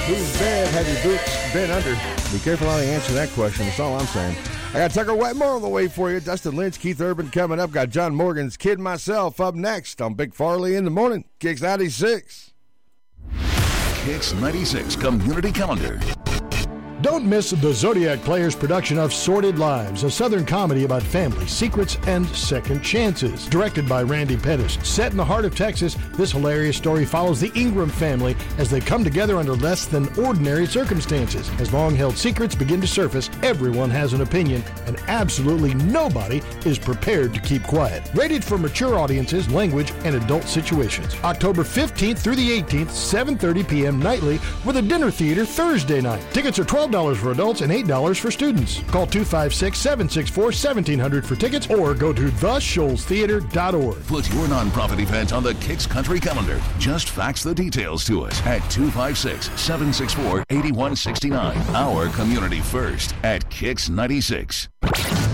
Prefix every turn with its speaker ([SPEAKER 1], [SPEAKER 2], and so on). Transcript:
[SPEAKER 1] Whose bed have your boots been under? Be careful how you answer that question. That's all I'm saying. I got Tucker Wetmore on the way for you. Dustin Lynch, Keith Urban coming up. Got John Morgan's Kid Myself up next on Big Farley in the Morning. Kicks 96.
[SPEAKER 2] Kicks 96 Community Calendar.
[SPEAKER 3] Don't miss the Zodiac Players production of Sordid Lives, a Southern comedy about family, secrets, and second chances. Directed by Randy Pettis. Set in the heart of Texas, this hilarious story follows the Ingram family as they come together under less than ordinary circumstances. As long-held secrets begin to surface, everyone has an opinion, and absolutely nobody is prepared to keep quiet. Rated for mature audiences, language, and adult situations. October 15th through the 18th, 7:30 p.m. nightly, with a dinner theater Thursday night. Tickets are $12 for adults and $8 for students. Call 256-764-1700 for tickets or go to theshoalstheater.org.
[SPEAKER 2] Put your nonprofit event on the Kicks Country Calendar. Just fax the details to us at 256-764-8169. Our community first at Kicks 96.